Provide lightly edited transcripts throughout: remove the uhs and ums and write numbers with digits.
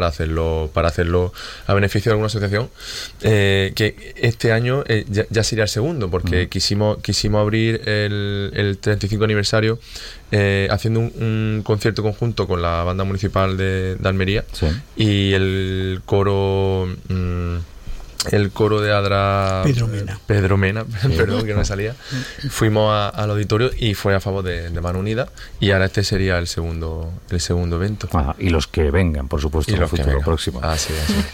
para hacerlo a beneficio de alguna asociación, que este año ya sería el segundo, porque quisimos abrir el 35 aniversario haciendo un concierto conjunto con la banda municipal de Almería, sí, y el coro de Adra Pedro Mena, sí, perdón que no me salía. Fuimos al auditorio y fue a favor de Mano Unida, y ahora este sería el segundo evento. Ajá, y los que vengan, por supuesto, en el futuro próximo. Así.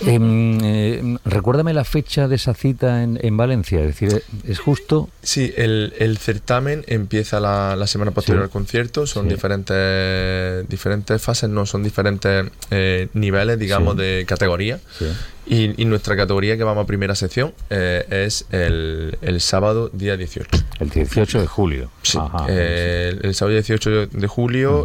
Recuérdame la fecha de esa cita en Valencia, es decir, ¿es justo? Sí, el certamen empieza la semana posterior, sí, al concierto. Son, sí, diferentes fases, no son diferentes niveles, digamos, sí, de categoría. Sí. Y nuestra categoría, que vamos a primera sección, es el sábado día 18. El 18 de julio. Sí. Ajá, el sábado 18 de julio,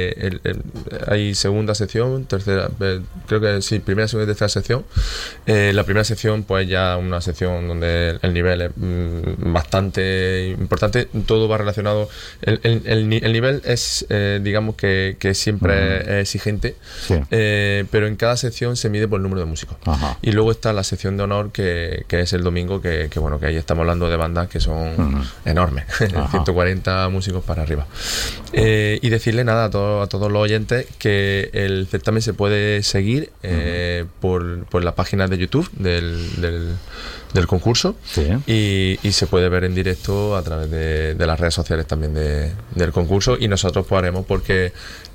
hay segunda sección, tercera, creo que sí, primera, segunda y tercera sección. La primera sección, pues ya una sección donde el nivel es bastante importante. Todo va relacionado. El nivel es, digamos que siempre es exigente, sí, pero en cada sección se mide por el número de músicos. Ajá. Y luego está la sección de honor, que es el domingo, que bueno, que ahí estamos hablando de bandas que son enormes, 140 músicos para arriba. Y decirle nada a todos los oyentes que el certamen se puede seguir por la página de YouTube del concurso, sí, y se puede ver en directo a través de las redes sociales también del concurso, y nosotros pues haremos porque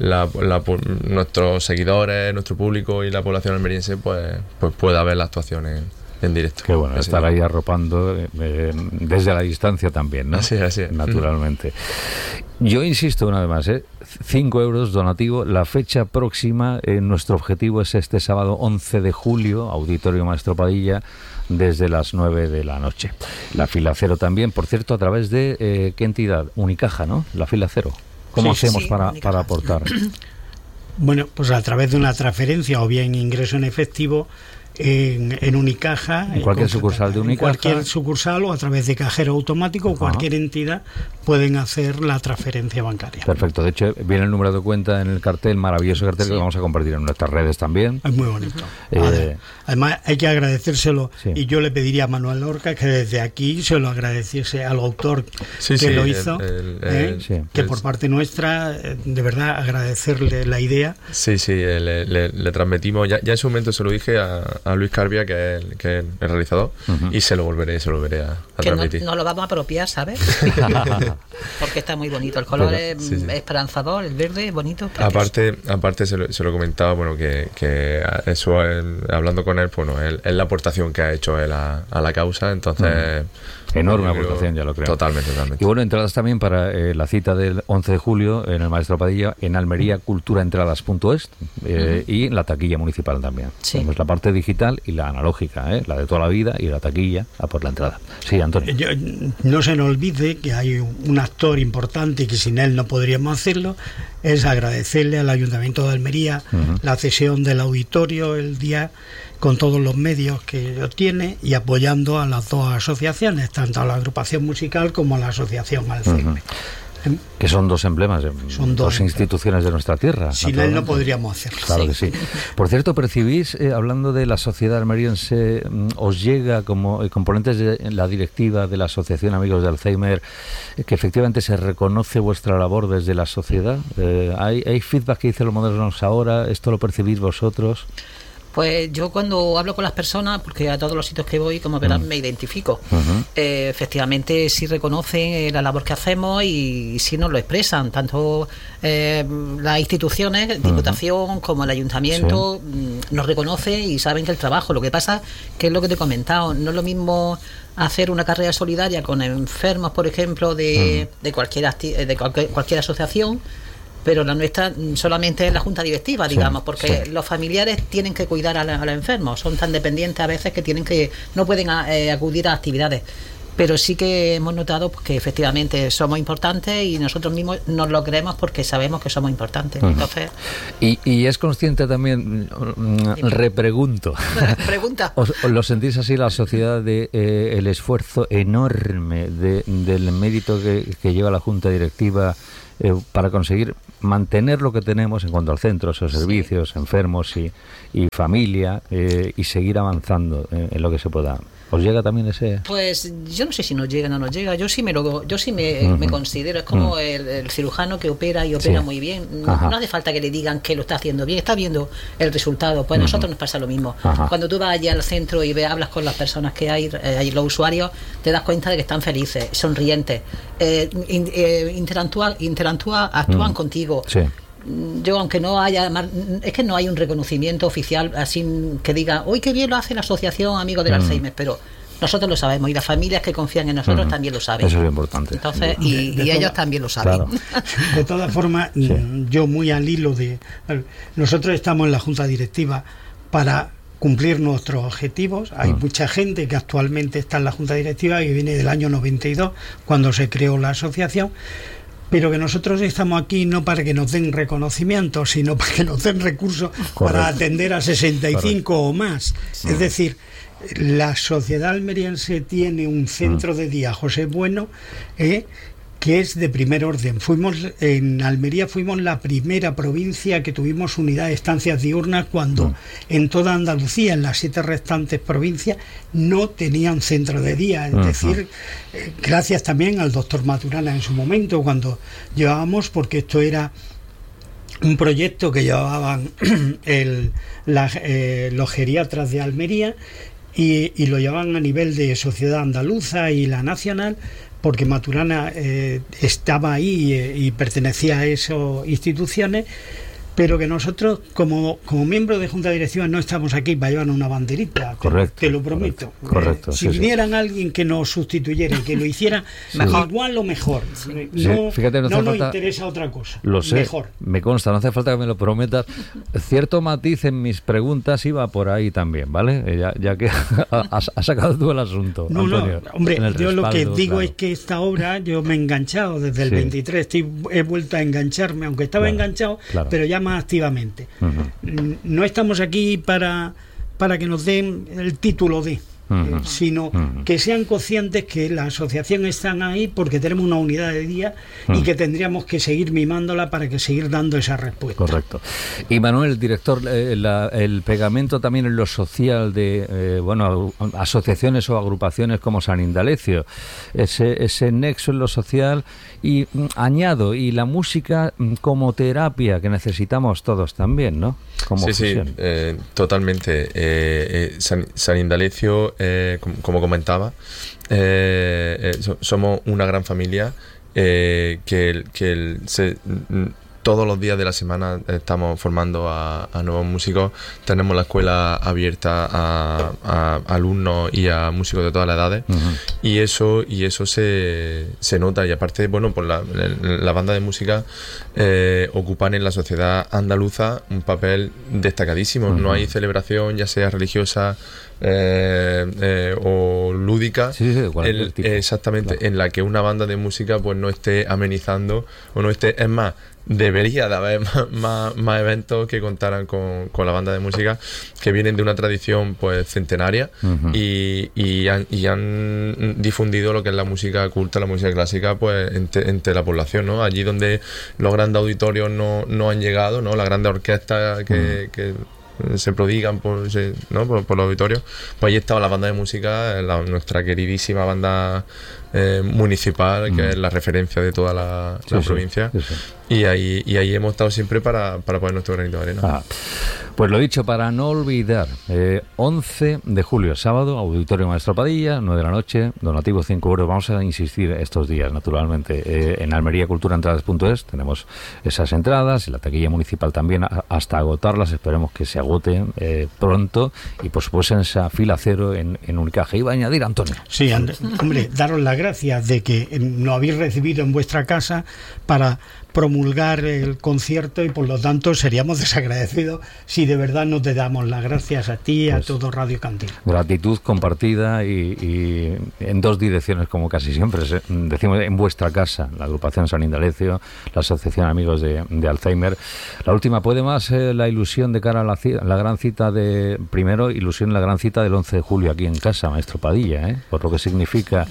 nuestros seguidores, nuestro público y la población almeriense pues pueda ver la actuación en directo. Qué bueno, estar ahí arropando desde la distancia también, ¿no? Así. Naturalmente. Yo insisto una vez más, 5 euros donativo. La fecha próxima, nuestro objetivo es este sábado 11 de julio, Auditorio Maestro Padilla, desde las 9 de la noche. La fila cero también, por cierto, a través de ¿qué entidad? Unicaja, ¿no? La fila cero. ¿Cómo hacemos para aportar? Bueno, pues a través de una transferencia o bien ingreso en efectivo en Unicaja, en cualquier sucursal de Unicaja, en cualquier sucursal, o a través de cajero automático, o cualquier entidad pueden hacer la transferencia bancaria. Perfecto. De hecho, viene el número de cuenta en el cartel, maravilloso cartel, sí, que vamos a compartir en nuestras redes también. Es muy bonito. Además hay que agradecérselo, sí, y yo le pediría a Manuel Lorca que desde aquí se lo agradeciese al autor que lo hizo, que por parte nuestra, de verdad, agradecerle la idea. Sí, le transmitimos, ya en su momento se lo dije a Luis Carbia, que es el realizador, y se lo volveré a transmitir. No lo vamos a apropiar, ¿sabes? Porque está muy bonito, el color es esperanzador, el verde es bonito. Aparte se lo comentaba, bueno, que eso, hablando con él, bueno, es la aportación que ha hecho él a la causa, entonces... Enorme aportación, ya lo creo. Totalmente. Y bueno, entradas también para la cita del 11 de julio en el Maestro Padilla, en Almería culturaentradas.es, y en la taquilla municipal también. Sí. Tenemos la parte digital y la analógica, la de toda la vida, y la taquilla a por la entrada. Sí, Antonio. No se nos olvide que hay un actor importante y que sin él no podríamos hacerlo, es agradecerle al Ayuntamiento de Almería la cesión del auditorio el día, con todos los medios que tiene, y apoyando a las dos asociaciones, tanto a la agrupación musical como a la asociación Alzheimer. Que son dos emblemas, son dos instituciones de nuestra tierra. Sin él no podríamos hacerlo. Claro que sí. Por cierto, ¿percibís, hablando de la sociedad almeriense, os llega como componentes de la directiva de la Asociación Amigos de Alzheimer, que efectivamente se reconoce vuestra labor desde la sociedad? ¿Hay feedback que dicen los modernos ahora? ¿Esto lo percibís vosotros? Pues yo cuando hablo con las personas, porque a todos los sitios que voy, como verán, me identifico. Efectivamente sí reconocen la labor que hacemos y sí nos lo expresan, tanto las instituciones, Diputación como el Ayuntamiento, nos reconoce y saben que el trabajo, lo que pasa que es lo que te he comentado, no es lo mismo hacer una carrera solidaria con enfermos, por ejemplo, de cualquier asociación, pero la nuestra solamente es la junta directiva, digamos, porque los familiares tienen que cuidar a los enfermos, son tan dependientes a veces que no pueden acudir a actividades. Pero sí que hemos notado que efectivamente somos importantes y nosotros mismos nos lo creemos porque sabemos que somos importantes. Entonces, y es consciente también, repregunto, pregunta, ¿os lo sentís así la sociedad de el esfuerzo enorme del mérito que lleva la junta directiva para conseguir mantener lo que tenemos en cuanto al centro, esos servicios, enfermos y familia, y seguir avanzando en lo que se pueda. ¿Os llega también ese...? Pues yo no sé si nos llega o no nos llega. Yo sí me considero, es como el cirujano que opera y opera muy bien. No hace falta que le digan que lo está haciendo bien, está viendo el resultado. Pues a nosotros nos pasa lo mismo. Cuando tú vas allá al centro y hablas con las personas que hay los usuarios, te das cuenta de que están felices, sonrientes, actúan contigo. Sí. Yo, aunque no haya, es que no hay un reconocimiento oficial así que diga, uy, qué bien lo hace la Asociación Amigos del Alzheimer, pero nosotros lo sabemos y las familias que confían en nosotros también lo saben. Eso es importante. Entonces, y ellos también lo saben. Claro. De todas formas, yo muy al hilo de... Nosotros estamos en la Junta Directiva para cumplir nuestros objetivos. Hay mucha gente que actualmente está en la Junta Directiva, que viene del año 92, cuando se creó la asociación, pero que nosotros estamos aquí no para que nos den reconocimiento, sino para que nos den recursos para atender a 65 o más. Es decir, la sociedad almeriense tiene un centro de día, José Bueno, que es de primer orden. En Almería fuimos la primera provincia que tuvimos unidad de estancias diurnas, cuando en toda Andalucía, en las 7 restantes provincias, no tenían centro de día. Es decir, gracias también al doctor Maturana en su momento, cuando llevábamos, porque esto era un proyecto que llevaban los geriatras de Almería, y lo llevaban a nivel de sociedad andaluza y la nacional, porque Maturana estaba ahí y pertenecía a esas instituciones, pero que nosotros como miembros de Junta Directiva no estamos aquí para llevar una banderita. Correcto, te lo prometo. Correcto, si vinieran alguien que nos sustituyera y que lo hiciera igual o mejor, fíjate, no nos interesa otra cosa. Lo sé, mejor. Me consta, no hace falta que me lo prometas. Cierto matiz en mis preguntas iba por ahí también, ¿vale? Ya que has sacado tú el asunto, Antonio. No, hombre, yo lo que digo es que esta obra yo me he enganchado desde el 23, he vuelto a engancharme, aunque estaba enganchado, pero ya más activamente. No estamos aquí para que nos den el título de, sino que sean conscientes que la asociación están ahí porque tenemos una unidad de día y que tendríamos que seguir mimándola para que seguir dando esa respuesta. Correcto. Y Manuel, director, el pegamento también en lo social de asociaciones o agrupaciones como San Indalecio, ese nexo en lo social, y añado, y la música como terapia que necesitamos todos también, ¿no? Como fusión. Sí, totalmente. San Indalecio, como comentaba, somos una gran familia todos los días de la semana estamos formando a nuevos músicos. Tenemos la escuela abierta a alumnos y a músicos de todas las edades, y eso se nota. Y aparte, bueno, pues la banda de música ocupan en la sociedad andaluza un papel destacadísimo. No hay celebración, ya sea religiosa o lúdica, exactamente, en la que una banda de música pues no esté amenizando o no esté, es más, debería de haber más eventos que contaran con la banda de música, que vienen de una tradición pues centenaria, y han difundido lo que es la música culta, la música clásica, pues entre la población, ¿no? Allí donde los grandes auditorios no han llegado, ¿no? Las grandes orquestas que se prodigan por los auditorios, pues ahí estaba la banda de música, nuestra queridísima banda municipal, que es la referencia de toda la provincia. Sí. Y ahí hemos estado siempre para poner nuestro granito de arena. Pues lo dicho, para no olvidar, 11 de julio, sábado, Auditorio Maestro Padilla, 9 de la noche, donativo 5 euros. Vamos a insistir estos días, naturalmente. En almeriaculturaentradas.es tenemos esas entradas, en la taquilla municipal también, hasta agotarlas. Esperemos que se agoten pronto, y por supuesto en esa fila cero en Unicaja. Iba a añadir, Antonio. Sí, hombre, daros las gracias de que nos habéis recibido en vuestra casa para promulgar el concierto, y por lo tanto seríamos desagradecidos si de verdad no te damos las gracias a ti y a todo Radio Cantina. Gratitud compartida y en dos direcciones, como casi siempre decimos, en vuestra casa, la agrupación San Indalecio, la Asociación Amigos de Alzheimer. La última, ¿puede más la ilusión de cara a la gran cita ilusión la gran cita del 11 de julio aquí en casa, Maestro Padilla, por lo que significa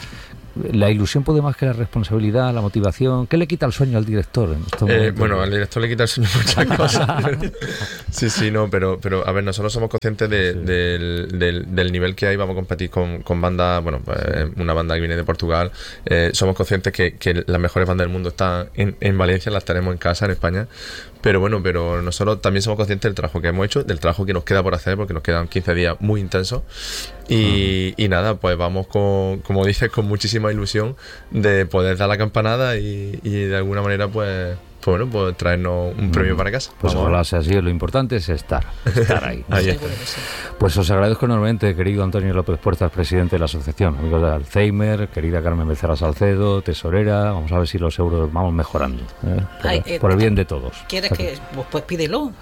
¿La ilusión puede más que la responsabilidad, la motivación? ¿Qué le quita el sueño al director en estos momentos? Bueno, al director le quita el sueño muchas cosas. Sí, no, pero a ver, nosotros somos conscientes del nivel que hay. Vamos a competir con bandas, bueno, una banda que viene de Portugal. Somos conscientes que las mejores bandas del mundo están en Valencia, las tenemos en casa, en España. Pero nosotros también somos conscientes del trabajo que hemos hecho, del trabajo que nos queda por hacer, porque nos quedan 15 días muy intensos. Y nada, pues vamos como dices, con muchísima ilusión de poder dar la campanada y de alguna manera pues traernos un premio para casa. Pues ojalá sea así, lo importante es estar ahí. Pues os agradezco enormemente, querido Antonio López Puertas, presidente de la Asociación Amigos de Alzheimer, querida Carmen Becerra Salcedo, tesorera. Vamos a ver si los euros vamos mejorando, por el bien de todos. ¿Quieres que? Pues pídelo.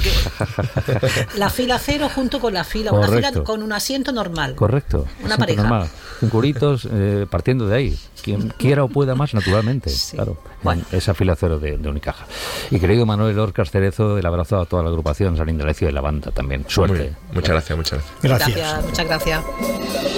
La fila 0 junto con la fila, correcto. Una fila con un asiento normal. Correcto. Una pareja. Normal. 5 euritos, partiendo de ahí. Quien quiera o pueda más, naturalmente. Sí. Claro. Bueno. Esa fila 0 de Unicaja. Y querido Manuel Orcas Cerezo, el abrazo a toda la agrupación Salín de Lecio y la banda también. Suerte. Muchas gracias. Muchas gracias.